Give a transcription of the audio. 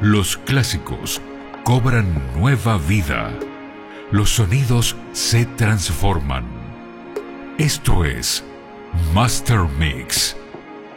Los clásicos cobran nueva vida. Los sonidos se transforman. Esto es Master Mix.